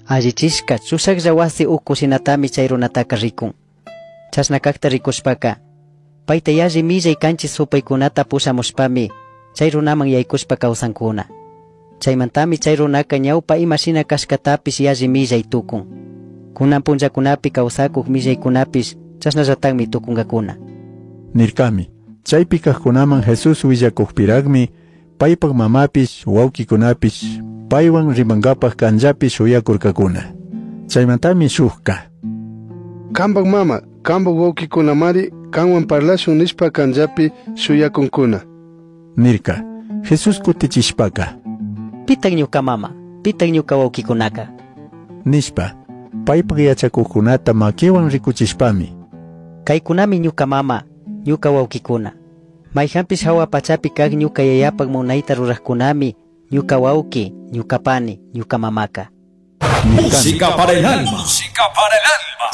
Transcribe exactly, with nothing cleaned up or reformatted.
Allichishka chusaqlla wasi huk kusinatami chay runataqa rikun. Chasnakaqta rikushpaka payta yalli millay kanchis supaykunata pusamushpami chay runaman yaykushpa kawsankuna. Chaymantami chay runaka ñawpa imashina kashkatapish yalli millay tukun. Kunan punllakunapi kawsakuq millaykunapis chasnallatanmi tukunkakuna. Nirkami, chaypi kaqkunaman Jesus willakuqpiraqmi paypaq mamapis wawqikunapis paywan rimankapaq kanllapi shuyakurkakuna. Chaymantami shuqka: Kanpak mama, kanpak wawqikunamari kanwan parlashun nishpa kanllapi shuyakunkuna. Nirka, Jesus kutichishpaka: Pitan ñuka mama, pitan ñuka wawqikunaka. Nishpa, paypaq yachakuqkunata makiwan rikuchishpami: Kaykunami ñuka mama, ñuka wawqikuna. Mayhanpis hawa pachapi kaq ñuka yayapaq munayta ruraqkunami ñuka wawqi, ñuka pani, ñuka mamaka. Música para el alma. Música para el alma.